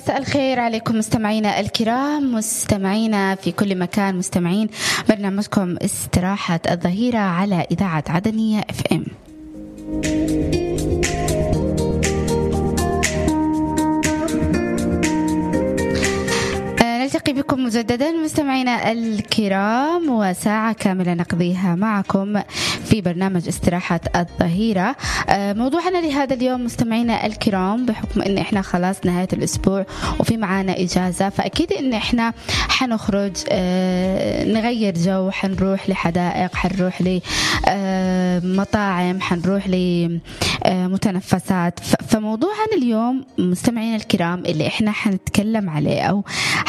مساء الخير عليكم مستمعينا الكرام، مستمعينا في كل مكان، مستمعين برنامجكم استراحة الظهيرة على إذاعة عدنية FM. نلتقي بكم مجددا مستمعينا الكرام، وساعة كاملة نقضيها معكم في برنامج استراحة الظهيرة. موضوعنا لهذا اليوم مستمعينا الكرام، بحكم ان احنا خلاص نهاية الاسبوع وفي معانا اجازة، فاكيد ان احنا حنخرج نغير جو، حنروح لحدائق، حنروح لمطاعم، حنروح لمتنفسات. فموضوعنا اليوم مستمعينا الكرام اللي احنا حنتكلم عليه او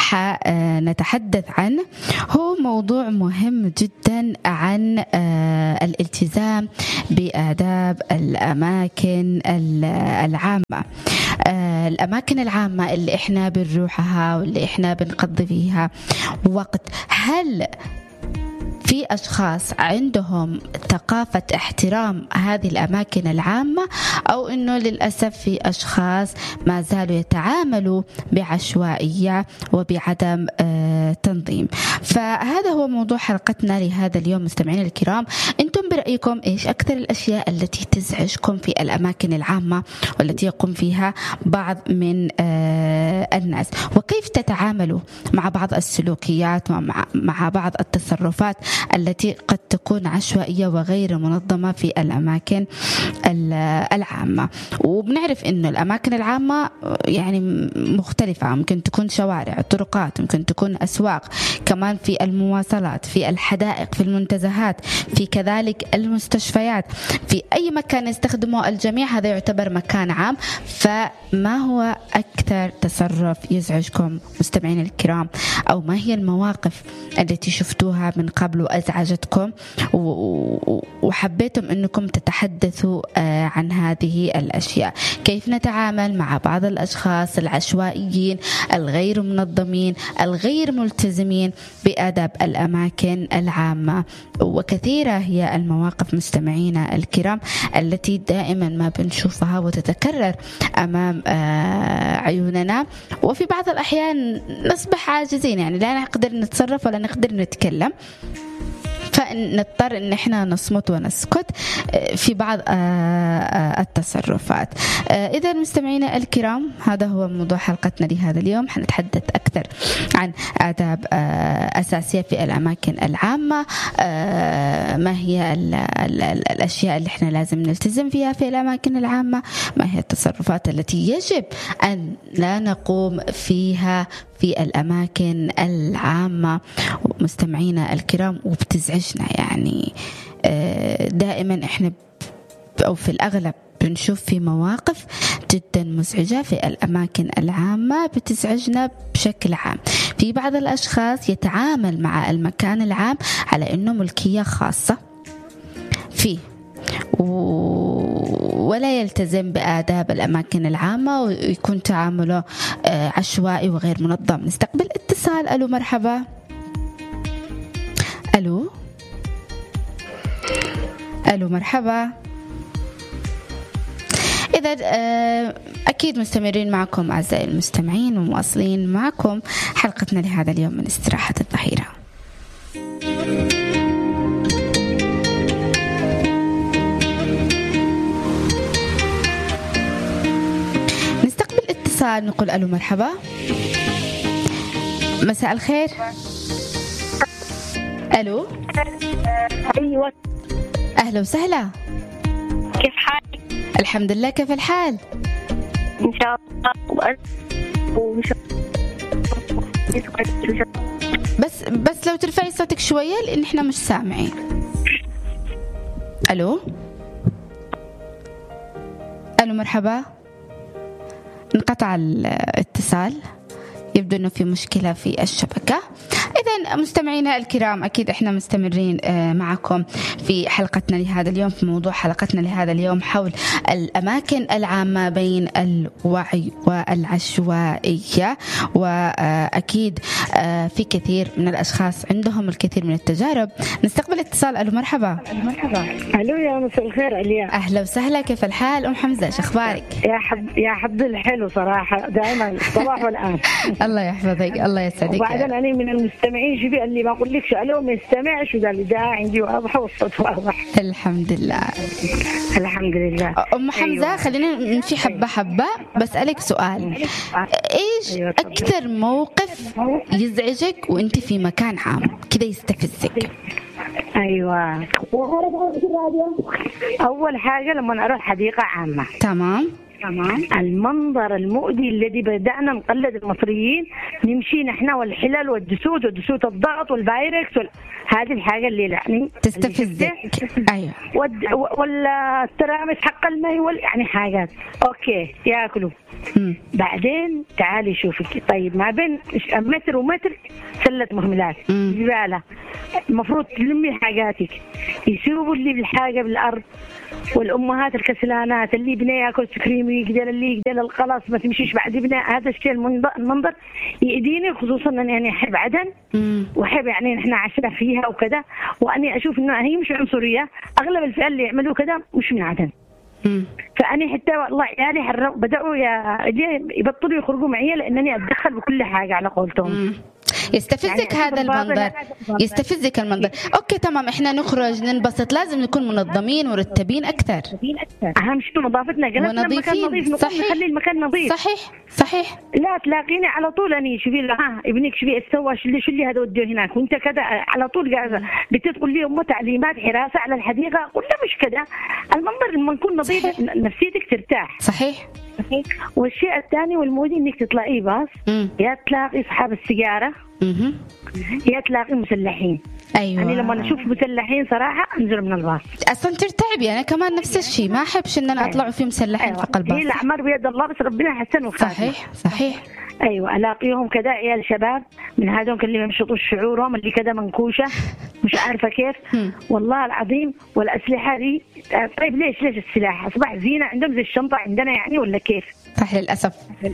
نتحدث عنه هو موضوع مهم جدا عن الالتزام بآداب الأماكن العامة. الأماكن العامة اللي إحنا بنروحها واللي إحنا بنقضي فيها وقت، هل في أشخاص عندهم ثقافة احترام هذه الأماكن العامة، أو أنه للأسف في أشخاص ما زالوا يتعاملوا بعشوائية وبعدم تنظيم؟ فهذا هو موضوع حلقتنا لهذا اليوم مستمعين الكرام. أنتم برأيكم إيش أكثر الأشياء التي تزعجكم في الأماكن العامة والتي يقوم فيها بعض من الناس، وكيف تتعاملوا مع بعض السلوكيات ومع بعض التصرفات التي قد تكون عشوائية وغير منظمة في الأماكن العامة؟ وبنعرف إنه الأماكن العامة يعني مختلفة، ممكن تكون شوارع، طرقات، ممكن تكون أسواق، كمان في المواصلات، في الحدائق، في المنتزهات، في كذلك المستشفيات، في أي مكان يستخدمه الجميع هذا يعتبر مكان عام. فما هو أكثر تصرف يزعجكم مستمعين الكرام، أو ما هي المواقف التي شفتوها من قبل وأزعجتكم وحبيتم أنكم تتحدثوا عن هذه الأشياء؟ كيف نتعامل مع بعض الأشخاص العشوائيين الغير منظمين الغير ملتزمين بآداب الأماكن العامة؟ وكثيرة هي المواقف مستمعينا الكرام التي دائما ما بنشوفها وتتكرر أمام عيوننا، وفي بعض الأحيان نصبح عاجزين، يعني لا نقدر نتصرف ولا نقدر نتكلم، فنضطر ان احنا نصمت ونسكت في بعض التصرفات. اذا مستمعينا الكرام، هذا هو موضوع حلقتنا لهذا اليوم. حنتحدث اكثر عن آداب اساسيه في الاماكن العامه، ما هي الاشياء اللي احنا لازم نلتزم فيها في الاماكن العامه، ما هي التصرفات التي يجب ان لا نقوم فيها في الأماكن العامة مستمعينا الكرام وبتزعجنا. يعني دائما إحنا أو في الأغلب بنشوف في مواقف جدا مزعجة في الأماكن العامة بتزعجنا بشكل عام. في بعض الأشخاص يتعامل مع المكان العام على أنه ملكية خاصة فيه ولا يلتزم بآداب الأماكن العامة، ويكون تعامله عشوائي وغير منظم. نستقبل اتصال. ألو مرحبا. ألو مرحبا. إذا أكيد مستمرين معكم أعزائي المستمعين ومواصلين معكم حلقتنا لهذا اليوم من استراحة الظهيرة. نقول ألو مرحبا. مساء الخير. ألو. أيوة. أهلا وسهلا. كيف حالك؟ الحمد لله، كيف الحال؟ إن شاء الله. بس لو ترفعي صوتك شوية لأن إحنا مش سامعين. ألو مرحبا. انقطع الاتصال، يبدو أنه في مشكلة في الشبكة. إذا مستمعينا الكرام، أكيد إحنا مستمرين معكم في حلقتنا لهذا اليوم، في موضوع حلقتنا لهذا اليوم حول الأماكن العامة بين الوعي والعشوائية. وأكيد في كثير من الأشخاص عندهم الكثير من التجارب. نستقبل اتصال. ألو مرحبا. الو يا مساء الخير عليا. أهلا وسهلا، كيف الحال أم حمزة؟ شو أخبارك؟ يا حب الحلو صراحة، دائما الصباح والآن. الله يحفظك، الله يسعدك. وبعدين أنا من المستمعين شوفي اللي ما أقول لك ألو ما يستمعش، وده اللي ده عندي واضحة والصوت واضح. الحمد لله. الحمد لله. أم حمزة، أيوة. خلينا نمشي حبة حبة. بسألك سؤال، إيش أيوة أكثر موقف يزعجك وأنت في مكان عام كذا يستفزك؟ ايوه، اول حاجه لما اروح حديقه عامه. تمام. المنظر المؤذي الذي بدأنا نقلد المصريين، نمشي نحن والحلل والدسوس ودسوس الضغط والفايركس هذه الحاجه اللي يعني تستفزك. ايوه. ولا الترامس حق الماء يعني حاجات اوكي ياكلوا. بعدين تعالي شوفي، طيب ما بين متر ومتر سله مهملات زباله، المفروض تلمي حاجاتك، يسيبوا اللي بالحاجه بالارض، والامهات الكسلانات اللي ابنها ياكل سكريم يقدر اللي يقدر القلص ما تمشيش بعد ابنها. هذا الشيء المنظر يأذيني، خصوصا اني يعني احب عدن واحب يعني نحن عشنا فيها وكذا، واني اشوف انه هي مش عنصريه، اغلب الفئه اللي يعملوا كذا مش من عدن. فأنا حتى والله عيالي بدأوا يبطلوا يخرجوا معي لأنني أتدخل بكل حاجة على قولتهم. يستفزك يعني هذا المنظر، يستفزك المنظر. أوكي تمام، إحنا نخرج ننبسط، لازم نكون منظمين مرتبين أكثر. أهم شيء نظافتنا، قلنا المكان نظيف، نخلي المكان نظيف. صحيح. لا تلاقيني على طول أني شوفي ها ابنك شوفي سوى شو اللي هذا وديه هناك وأنت كذا، على طول قاعدة بتدخل لي أمه تعليمات حراسة على الحديقة، قلنا مش كذا. المنظر لما نكون نظيف نفسيتك ترتاح. صحيح. والشيء الثاني والمودي انك تطلعي باص، يا تلاقي اصحاب السيجاره يا تلاقي مسلحين. ايوه، يعني لما نشوف مسلحين صراحه انزل من الباص اصلا ترتعبي. انا كمان نفس الشيء، ما احبش ان انا اطلع في مسلحين في الباص. هي الاعمار بيد الله، بس ربنا حسن وخاتم. صحيح. ايوه، الاقيهم كذا عيال شباب من هذول اللي يمشطوا شعورهم اللي كذا منكوشه مش عارفه كيف. والله العظيم، والاسلحه دي طيب ليش السلاح اصبح زينه عندهم زي الشنطه عندنا يعني ولا كيف؟ صح، للاسف.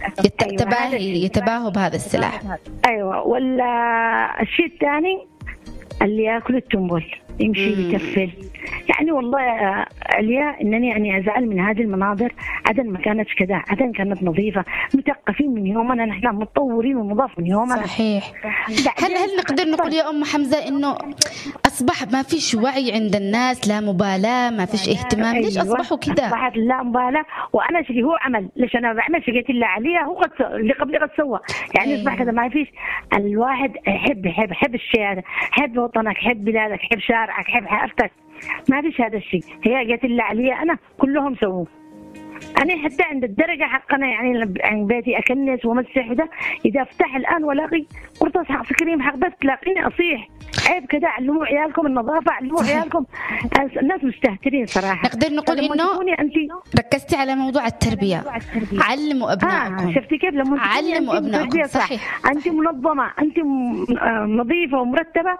يتباهوا بهذا السلاح. ايوه. ولا الشيء الثاني اللي ياكل التنبل يمشي يتفل. يعني والله يا عليا انني يعني ازعل من هذه المناظر. عدن ما كانت كذا، عدن كانت نظيفه، مثقفين من يومنا، نحن متطورين ونضاف من يومنا. صحيح. هل نقدر نقول يا ام حمزه انه اصبح ما فيش وعي عند الناس، لا مبالاه، ما فيش اهتمام؟ ليش اصبحوا كذا؟ اصبحت لا مبالاه. وانا شيء هو عمل، ليش انا بعمل شقيت اللي عليها هو قد اللي قبلي قد سوى. يعني اصبح كذا ما فيش. الواحد يحب الشيء هذا، حب وطنك، حب بلادك، حب شارعك، حب حارتك. ما فيش هذا الشيء. هي قالت اللي عليا انا كلهم سووه. أنا حتى عند الدرجة حقنا يعني عند بيتي أكنس ومسح وده، إذا أفتح الآن ولاقي قرطاس حق سكريم حق بس تلاقيني أصيح. عيب كذا، علموا عيالكم النظافة، علموا عيالكم. الناس مستهترين صراحة. نقدر نقول إنه ركزتي على موضوع التربية. علموا أبنائكم. شفتي كيف لما علموا أبنائكم؟ صحيح. أنت منظمة، أنت نظيفة ومرتبة،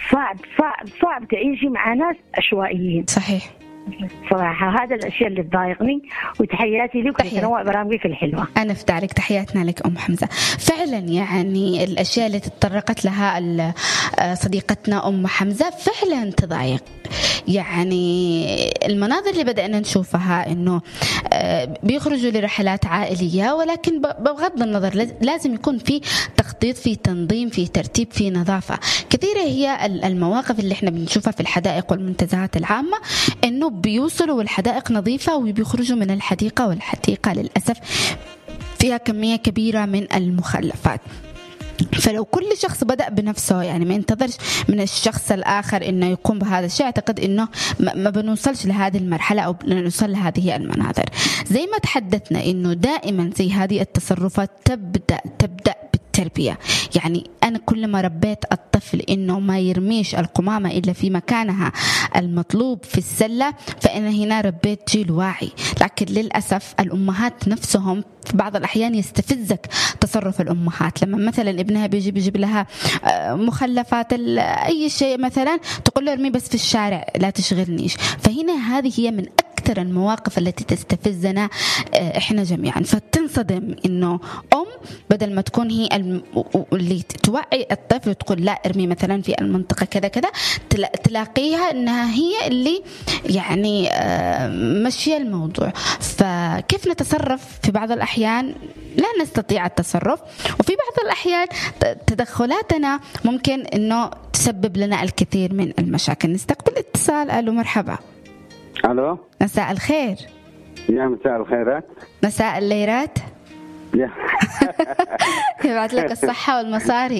صعب تعيشي مع ناس عشوائيين. صحيح. صراحة هذا الأشياء اللي تضايقني. وتحياتي لك وتنوع برامجك الحلوة. أنا افتعلك، تحياتنا لك أم حمزة. فعلا يعني الأشياء اللي تطرقت لها صديقتنا أم حمزة فعلا تضايق. يعني المناظر اللي بدأنا نشوفها إنه بيخرجوا لرحلات عائلية، ولكن بغض النظر لازم يكون في تخطيط، في تنظيم، في ترتيب، في نظافة. كثيرة هي المواقف اللي احنا بنشوفها في الحدائق والمنتزهات العامة، إنه بيوصلوا والحدائق نظيفة وبيخرجوا من الحديقة، والحديقة للأسف فيها كمية كبيرة من المخلفات. فلو كل شخص بدأ بنفسه، يعني ما ينتظرش من الشخص الآخر إنه يقوم بهذا الشيء، أعتقد إنه ما بنوصلش لهذه المرحلة أو نوصل لهذه المناظر. زي ما تحدثنا إنه دائما زي هذه التصرفات تبدأ التربية. يعني أنا كلما ربيت الطفل إنه ما يرميش القمامة إلا في مكانها المطلوب في السلة، فأنا هنا ربيت جيل واعي. لكن للأسف الأمهات نفسهم في بعض الأحيان يستفزك تصرف الأمهات، لما مثلا ابنها بيجيب لها مخلفات أي شيء مثلا تقول له ارمي بس في الشارع لا تشغلنيش. فهنا هذه هي من أكثر المواقف التي تستفزنا إحنا جميعا. فتنصدم إنه بدل ما تكون هي اللي توعي الطفل وتقول لا ارمي مثلا في المنطقة كذا كذا، تلاقيها إنها هي اللي يعني مشي الموضوع. فكيف نتصرف؟ في بعض الأحيان لا نستطيع التصرف، وفي بعض الأحيان تدخلاتنا ممكن إنه تسبب لنا الكثير من المشاكل. نستقبل اتصال. ألو مرحبا. الو مساء الخير. يا مساء الخيرات. مساء الليرات. يبعث لك الصحة والمصاري.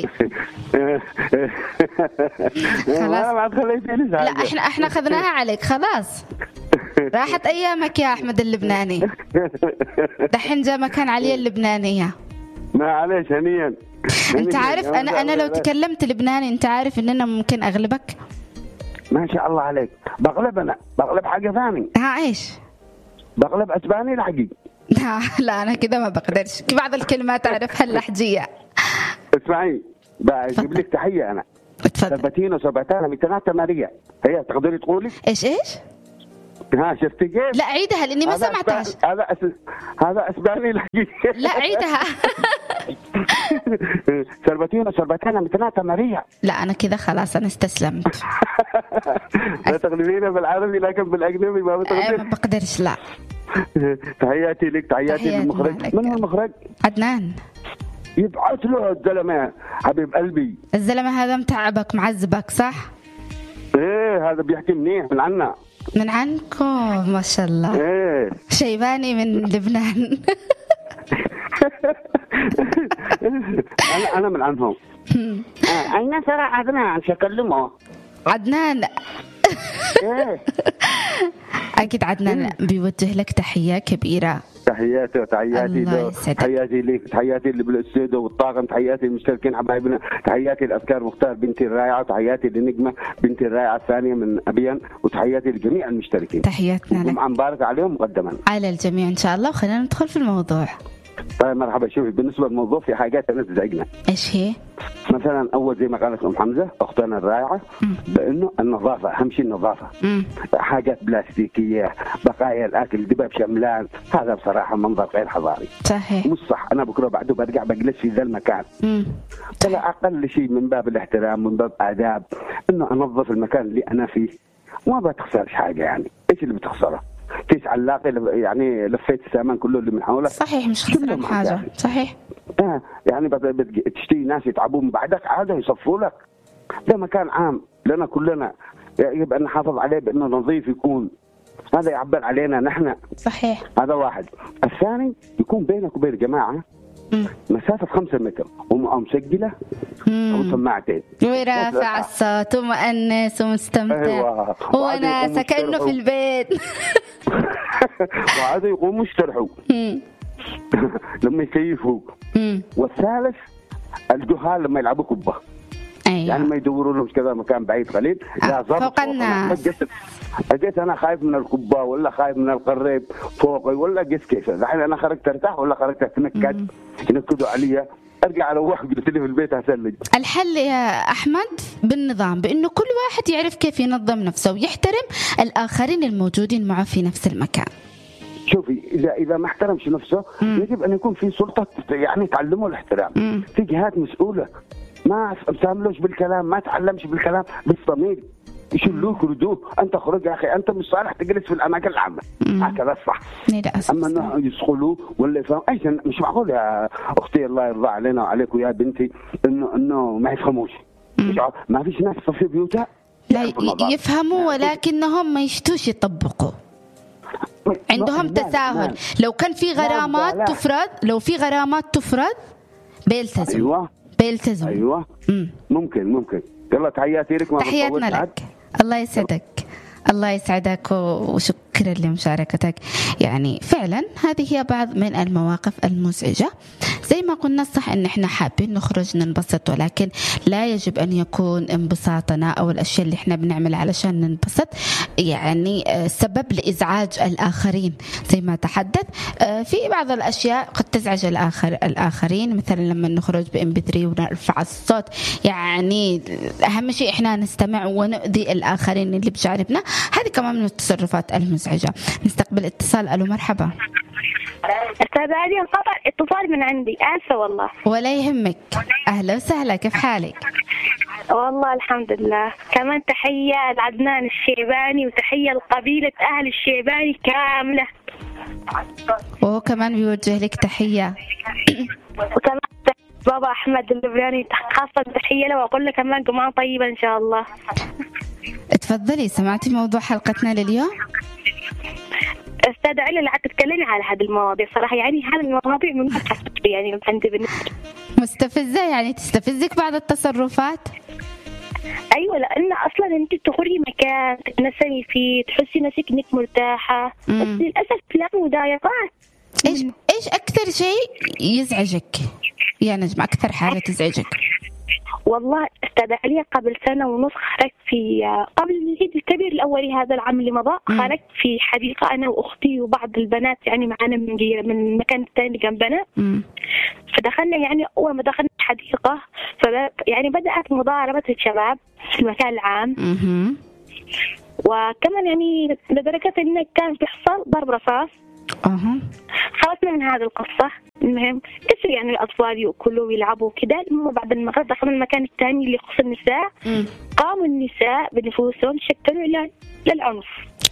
خلاص لا احنا خذناها عليك خلاص، راحت ايامك يا احمد اللبناني. دحين جاء مكان علي اللبنانية. ما عليش هنيا. انت عارف انا لو تكلمت لبناني انت عارف ان انا ممكن اغلبك. ما شاء الله عليك. بغلب حاجة ثاني. ايش؟ بغلب اسباني الحقيقي. لا أنا كده ما بقدرش، بعض الكلمات أعرفها اللحجية. اسمعي بجيب لك تحية أنا. تفضل. سبتانا متناتا ماريا. هي تقدري تقولي إيش؟ شفتي كيف؟ لا عيدها لأني ما سمعتهاش. هذا اسباني الحقيقي. لا عيدها. سربتانا متناتا ماريا. لا أنا كده خلاص أنا استسلمت. لا تغلبينا بالعربي لكن بالأجنبي ما بتقدر. ما بقدرش لا. تحياتي لك. تحياتي للمخرج. من هو المخرج؟ عدنان. يبعث له الزلمة حبيب قلبي. الزلمة هذا متعبك معذبك صح؟ ايه هذا بيحكي منيح من عنا. من عنكم ما شاء الله. ايه شيباني من لبنان. انا من عنهم. اين ترى عدنان شكلمه عدنان. ايه اكيد عدنان بيوجه لك تحية كبيرة. تحياتي له. تحياتي لك. تحياتي اللي بالاستوديو والطاقم. تحياتي للمشتركين حبايبنا. تحياتي لأفكار مختار بنتي الرائعة. وتحياتي لنجمة بنتي الرائعة الثانية من أبيان. وتحياتي لجميع المشتركين. تحياتنا لك. جمعة مباركة عليهم مقدما على الجميع إن شاء الله. وخلينا ندخل في الموضوع. طيب مرحبا. شوفي بالنسبة للموضوع في حاجات أنا تزعجنا. إيش هي؟ مثلا أول زي ما قالت أم حمزة أختنا الرائعة بأنه النظافة أهم شيء. النظافة حاجات بلاستيكية بقايا الأكل دباب شملان، هذا بصراحة منظر غير حضاري. صحيح مش صح. أنا بكرة بعده برجع بجلس في ذا المكان. فلا أقل شيء من باب الاحترام من باب آداب إنه أنظف المكان اللي أنا فيه. ما بتخسرش حاجة. يعني إيش اللي بتخسره؟ كيس علاقي يعني لفيت السامان كله اللي من حولك. صحيح مش خسران حاجة. صحيح يعني تشتري ناس يتعبون بعدك عادة يصفوا لك. ده مكان عام لنا كلنا يبقى نحافظ عليه بأنه نظيف يكون. هذا يعبر علينا نحن. صحيح. هذا واحد. الثاني يكون بينك وبين الجماعة مسافة 5 متر ومسجلة أو سماعتين ورافع الصوت ومؤنس ومستمتع. أيوة. وناس كأنه في البيت. وهذا يقوموا يشترحوا لما يكيفوا. والثالث الجهال لما يلعبوا كبة. أيوة. يعني ما يدوروا لهم كذا مكان بعيد قليل. لا فوق الناس. أجيت أنا خايف من الكبة ولا خايف من القريب فوقي ولا قيس كيف. الحين أنا خرجت ارتاح ولا خرجت اتنكد ينكدوا علي ارجع على واحد قلت لي في البيت هسلج. الحل يا احمد بالنظام، بانه كل واحد يعرف كيف ينظم نفسه ويحترم الاخرين الموجودين معه في نفس المكان. شوفي اذا ما احترمش نفسه يجب ان يكون في سلطه يعني تعلمه الاحترام. في جهات مسؤوله ما تعملوش بالكلام، ما تعلمش بالكلام بالضمير، يشلوك يردوه. انت خرج يا اخي، انت مش صالح تجلس في الاماكن العامه. هكذا صح. اما انه يسخلوا ولا يفهم اي مش معقول يا اختي الله يرضى علينا وعليك ويا بنتي انه ما يفهموش. ما فيش ناس في بيوتها لا يفهموا ولكنهم ما يشتوش يطبقوا. عندهم تساهل. لو كان في غرامات تفرض، لو في غرامات تفرض بيلتزموا. ايوه بيلتزموا. ايوه ممكن. يلا تحياتي لك. تحياتنا لك. الله يسعدك. الله يسعدك وشكرا لمشاركتك. يعني فعلا هذه هي بعض من المواقف المزعجة زي ما قلنا صح إن إحنا حابين نخرج ننبسط، ولكن لا يجب أن يكون انبساطنا أو الأشياء اللي إحنا بنعمل علشان ننبسط يعني سبب لإزعاج الآخرين. زي ما تحدث في بعض الأشياء قد تزعج الآخرين، مثلا لما نخرج بMP3 ونرفع الصوت، يعني أهم شيء إحنا نستمع ونؤذي الآخرين اللي بجانبنا، هذه كمان من التصرفات المزعجة. نستقبل اتصال. ألو مرحبا. أستاذ علي انقطع اتصال من عندي، آسفة والله. ولا يهمك، أهلا وسهلا، كيف حالك؟ والله الحمد لله. كمان تحية لعدنان الشيباني وتحية لقبيلة أهل الشيباني كاملة. وهو كمان بيوجه لك تحية. وكمان بابا أحمد اللبناني خاصة تحية له، وأقول له كمان جمعة طيبة إن شاء الله. اتفضلي، سمعتي موضوع حلقتنا لليوم؟ أستاذ علي لا تتكلمي على هذه المواضيع صراحة، يعني هذه المواضيع من يعني عندي بالنسبة مستفزة، يعني تستفزك بعض التصرفات؟ أيوة، لأن أصلا أنت تخرجي مكان تتنسمي فيه تحسي نفسك إنك مرتاحة، بس للأسف لا مضايقات. إيش أكثر شيء يزعجك يا نجم؟ أكثر حاجة تزعجك؟ والله أستاذ علي قبل سنة ونص خرجت في قبل العيد الكبير الأولي هذا العام اللي مضى، خرجت في حديقة أنا وأختي وبعض البنات يعني معنا من مكان ثاني جنبنا. فدخلنا، يعني أول ما دخلنا الحديقة يعني بدأت مضاربة الشباب في المكان العام. وكمان يعني لدرجة إنه كان بيحصل ضرب رصاص. خلصنا من هذه القصة. المهم كسر يعني الأطفال يأكلوا ويلعبوا كده. المهم بعد المغرب دخلنا المكان الثاني اللي يخص النساء. قاموا النساء بنفوسهم شكلوا للعنف.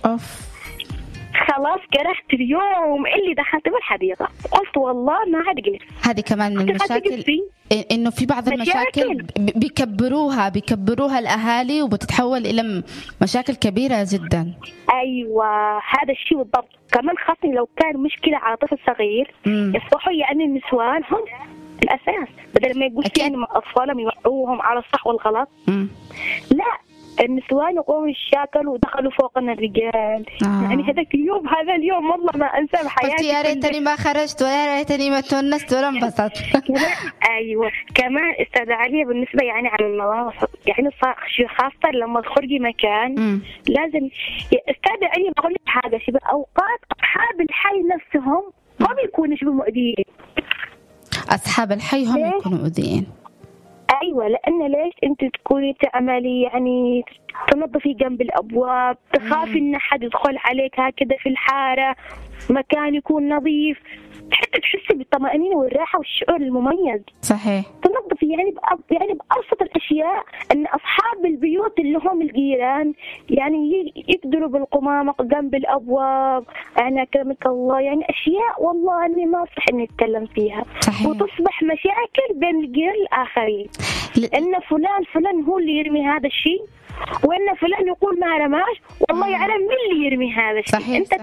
خلاص كرهت اليوم اللي دخلت بالحديقة، قلت والله ما عاد جلس. هذه كمان من المشاكل، إنه في بعض المشاكل بيكبروها الأهالي وبتتحول إلى مشاكل كبيرة جدا. أيوة هذا الشيء بالضبط. كمان خاصة لو كان مشكلة على طفل صغير يصبحوا يعني النسوان هم الأساس، بدل ما يقول يعني من أطفالهم يوعوهم على الصح والغلط. لا، النسوان يقوموا يشاكلوا ودخلوا فوقنا الرجال. يعني هذا اليوم والله ما أنسى بحياتي. قلت يا ريتني ما خرجت ولا ريتني ما تونست ولا انبسطت. أيوة كمان أستاذ علي بالنسبة يعني على المواقف، يعني خاصة لما تخرجي مكان لازم أستاذ علي بقول لك حاجة، أوقات أصحاب الحي نفسهم ما بيكونوا مؤذيين. أصحاب الحي هم يكونوا مؤذيين. أيوة، لأن ليش أنت تكوني تعملي يعني تنظفي جنب الأبواب، تخافي إن حد يدخل عليك هكذا في الحارة، مكان يكون نظيف، حتى تحسي بالطمأنينة والراحة والشعور المميز. صحيح. تنظفي يعني بأبسط الأشياء، إن أصحاب البيوت اللي هم الجيران يعني يقدروا بالقمامة جنب الأبواب، يعني أكرمك الله، يعني أشياء والله أني ما صح إني أتكلم فيها. صحيح. وتصبح مشاكل بين الجيران الآخرين، إن فلان هو اللي يرمي هذا الشيء، وإن فلان يقول ما رماش، والله يعلم من اللي يرمي هذا الشيء. صحيح. أنت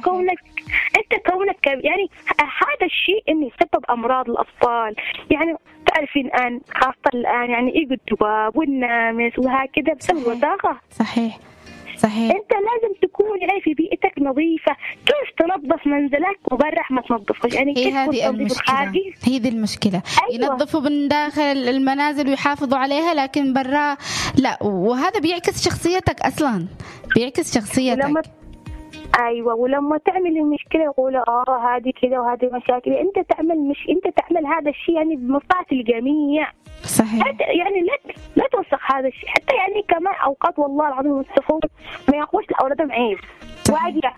كونك يعني هذا الشيء إنه يسبب أمراض الأطفال. يعني تعرفين الآن خاصة الآن يعني إيه الذباب والنامس وهكذا بسبب وساخة. صحيح. أنت لازم تكون يعني في بيئتك نظيفة. كيف تنظف منزلك وبرح ما تنظفش؟ يعني كيف تنظف الخارجي؟ هي دي المشكلة. أيوة. ينظفوا من داخل المنازل ويحافظوا عليها، لكن برا لا، وهذا بيعكس شخصيتك أصلا، بيعكس شخصيتك. أيوة، ولما تعمل المشكلة يقولوا هذه كذا وهذه مشاكل. أنت تعمل هذا الشيء يعني بمصلحة الجميع. صحيح. يعني لا توسخ هذا الشيء. حتى يعني كمان أوقات والله العظيم المستخدمين ما يقولش لأولادهم عيب واجع.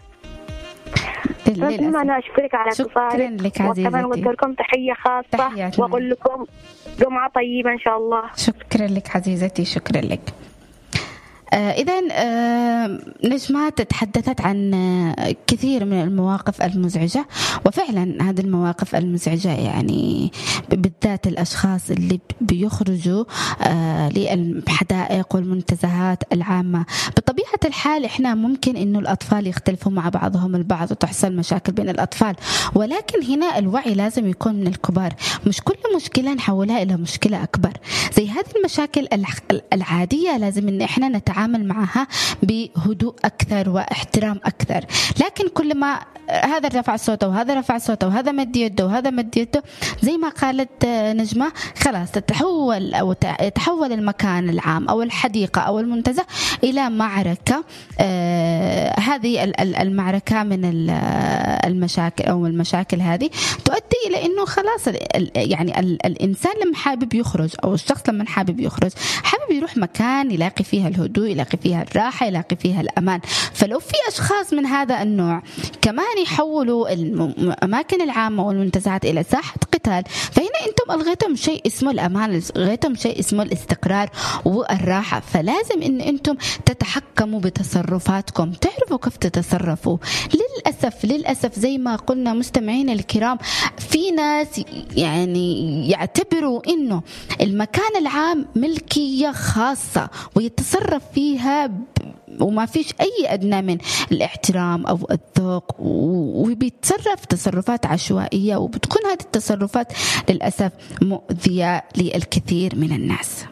أنا أشكرك على اتصالك. شكرا لك عزيزتي. وكمان أقول لكم تحية خاصة وأقول لكم جمعة طيبة إن شاء الله. شكرا لك عزيزتي، شكرا لك. إذن نجمات تحدثت عن كثير من المواقف المزعجة، وفعلا هذه المواقف المزعجة يعني بالذات الأشخاص اللي بيخرجوا للحدائق والمنتزهات العامة. بطبيعة الحال إحنا ممكن إنه الأطفال يختلفوا مع بعضهم البعض وتحصل مشاكل بين الأطفال، ولكن هنا الوعي لازم يكون من الكبار. مش كل مشكلة نحولها إلى مشكلة أكبر. زي هذه المشاكل العادية لازم إن إحنا نتعامل نتعامل معها بهدوء أكثر واحترام أكثر. لكن كل ما هذا رفع صوته وهذا رفع صوته وهذا مد يده وهذا مد يده، زي ما قالت نجمة، خلاص يتحول المكان العام أو الحديقة أو المنتزه إلى معركة. هذه المعركة من المشاكل أو المشاكل هذه تؤدي إلى إنه خلاص يعني الإنسان لما حابب يخرج أو الشخص لما حابب يخرج حابب يروح مكان يلاقي فيها الهدوء، يلاقي فيها الراحة، يلاقي فيها الأمان. فلو في أشخاص من هذا النوع كمان يحولوا الأماكن العامة والمنتزهات إلى ساحة قتال، فهنا أنتم ألغيتم شيء اسمه الأمان، ألغيتم شيء اسمه الاستقرار والراحة. فلازم إن أنتم تتحكموا بتصرفاتكم، تعرفوا كيف تتصرفوا. للأسف زي ما قلنا مستمعين الكرام، في ناس يعني يعتبروا إنه المكان العام ملكية خاصة ويتصرف فيها وما فيش أي أدنى من الاحترام أو الذوق، وبيتصرف تصرفات عشوائية، وبتكون هذه التصرفات للأسف مؤذية للكثير من الناس.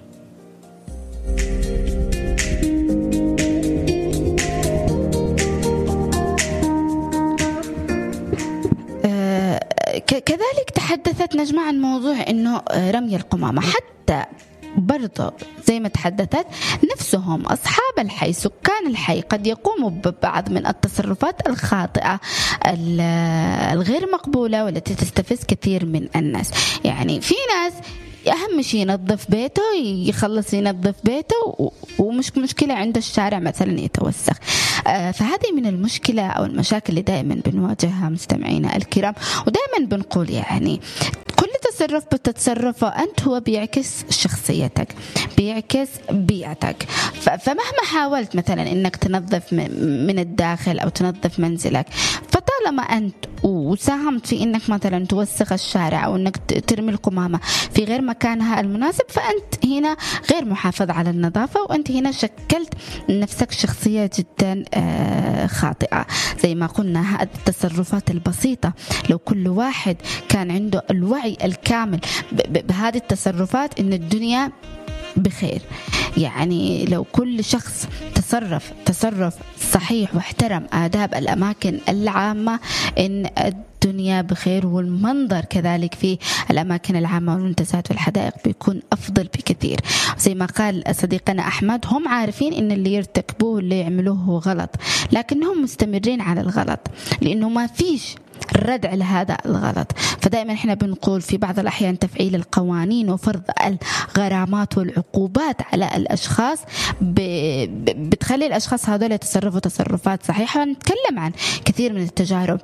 كذلك تحدثت نجمة عن موضوع إنه رمي القمامة، حتى برضه زي ما تحدثت نفسهم أصحاب الحي، سكان الحي، قد يقوموا ببعض من التصرفات الخاطئة الغير مقبولة والتي تستفز كثير من الناس. يعني في ناس أهم شيء ينظف بيته، يخلص ينظف بيته، ومش مشكلة عند الشارع مثلا يتوسخ. فهذه من المشكلة أو المشاكل اللي دائما بنواجهها مستمعينا الكرام، ودائما بنقول يعني كل تصرف بتتصرفه أنت هو بيعكس شخصيتك، بيعكس بيئتك. فمهما حاولت مثلا إنك تنظف من الداخل أو تنظف منزلك، فطالما أنت وساهمت في إنك مثلا توسخ الشارع أو إنك ترمي القمامة في غير مكانها المناسب، فأنت هنا غير محافظ على النظافة، وأنت هنا شكلت نفسك شخصية جدا خاطئة. زي ما قلنا هذه التصرفات البسيطة لو كل واحد كان عنده الوعي الكامل بهذه التصرفات، إن الدنيا بخير. يعني لو كل شخص تصرف صحيح واحترم آداب الأماكن العامة، إن الدنيا بخير، والمنظر كذلك في الأماكن العامة والمنتزهات والحدائق بيكون أفضل بكثير. زي ما قال صديقنا أحمد، هم عارفين إن اللي يرتكبوه اللي يعملوه غلط، لكنهم مستمرين على الغلط لأنه ما فيش الردع لهذا الغلط. فدائما احنا بنقول في بعض الأحيان تفعيل القوانين وفرض الغرامات والعقوبات على الأشخاص بتخلي الأشخاص هذول يتصرفوا تصرفات صحيحة. نتكلم عن كثير من التجارب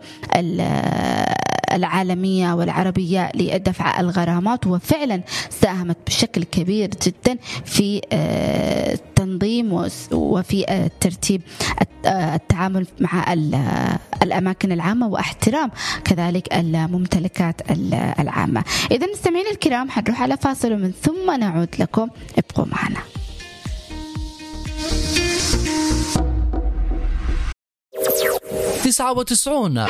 العالمية والعربية لدفع الغرامات، وفعلا ساهمت بشكل كبير جدا في التنظيم وفي ترتيب التعامل مع الأماكن العامة واحترام كذلك الممتلكات العامة. إذا مستمعين الكرام حنروح على فاصل ومن ثم نعود لكم، ابقوا معنا. تسعة وتسعون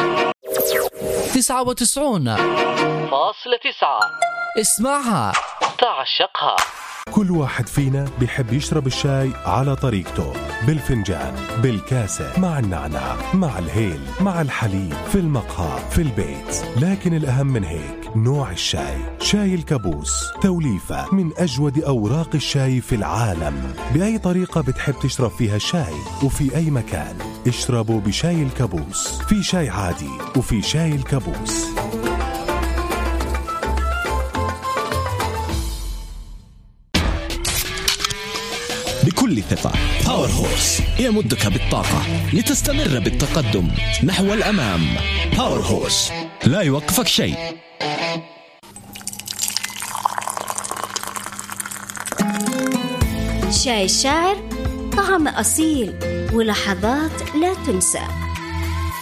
99.9 اسمعها تعشقها. كل واحد فينا بيحب يشرب الشاي على طريقته، بالفنجان، بالكاسة، مع النعناع، مع الهيل، مع الحليب، في المقهى، في البيت. لكن الأهم من هيك نوع الشاي. شاي الكابوس توليفة من أجود أوراق الشاي في العالم. بأي طريقة بتحب تشرب فيها الشاي وفي أي مكان، اشربوا بشاي الكابوس. في شاي عادي وفي شاي الكابوس. بكل ثقة باور هورس يمدك بالطاقة لتستمر بالتقدم نحو الأمام. باور هورس لا يوقفك شيء. شاي الشاعر طعم أصيل ولحظات لا تنسى.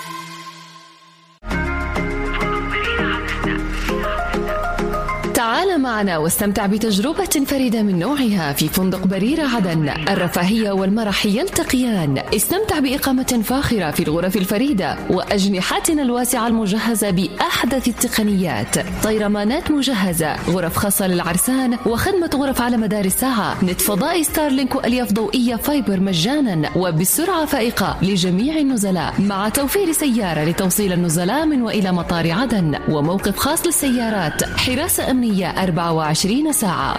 تعال تعال معنا واستمتع بتجربة فريدة من نوعها في فندق بريرة عدن. الرفاهية والمرح يلتقيان. استمتع بإقامة فاخرة في الغرف الفريدة وأجنحتنا الواسعة المجهزة بأحدث التقنيات، طيرمانات مجهزة، غرف خاصة للعرسان، وخدمة غرف على مدار الساعة، نت فضائي ستارلينك وألياف ضوئية فايبر مجانا وبسرعة فائقة لجميع النزلاء، مع توفير سيارة لتوصيل النزلاء من وإلى مطار عدن، وموقف خاص للسيارات، حراسة أمنية 24 ساعة.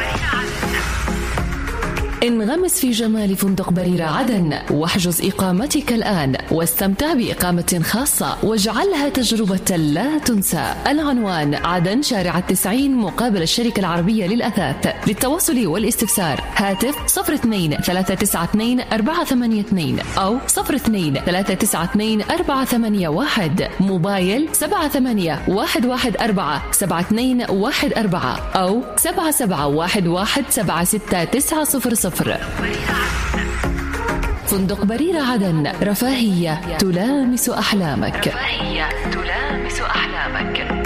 انغمس في جمال فندق بريرة عدن واحجز إقامتك الآن واستمتع بإقامة خاصة واجعلها تجربة لا تنسى. العنوان: عدن شارع 90 مقابل الشركة العربية للأثاث. للتواصل والاستفسار هاتف 02 392 482 أو 02 392 481، موبايل 78 114 7214 أو 7711 76900. فندق بريرة عدن، رفاهية تلامس أحلامك. رفاهية تلامس أحلامك.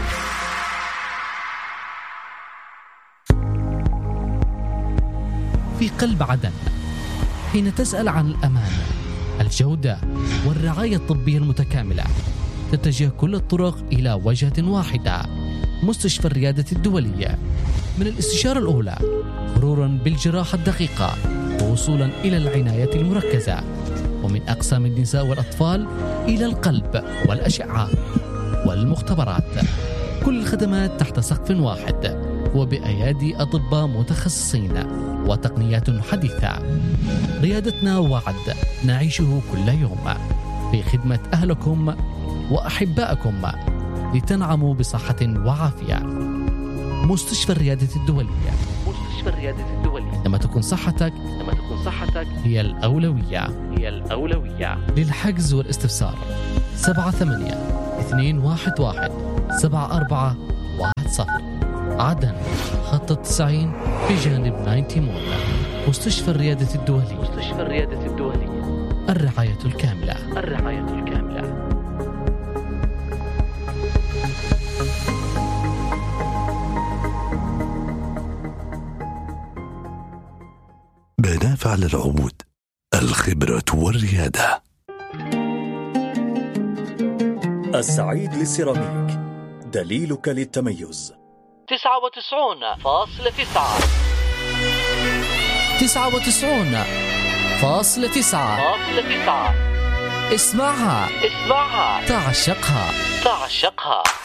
في قلب عدن، حين تسأل عن الأمان، الجودة والرعاية الطبية المتكاملة، تتجه كل الطرق إلى وجهة واحدة: مستشفى الريادة الدولية. من الاستشارة الأولى مرورا بالجراحة الدقيقة ووصولا إلى العناية المركزة، ومن أقسام النساء والأطفال إلى القلب والأشعة والمختبرات، كل الخدمات تحت سقف واحد وبأيادي أطباء متخصصين وتقنيات حديثة. ريادتنا وعد نعيشه كل يوم في خدمة أهلكم وأحبائكم لتنعموا بصحة وعافية. مستشفى الريادة الدولية. مستشفى الريادة الدولية. لما تكون صحتك هي الأولوية. للحجز والاستفسار 78-211-7410. عدن خط 90 بجانب 90 مول. مستشفى الريادة الدولية. الرعاية الكاملة. بنافع للعبود، الخبرة والريادة. السعيد للسيراميك، دليلك للتميز. 99.9 اسمعها تعشقها.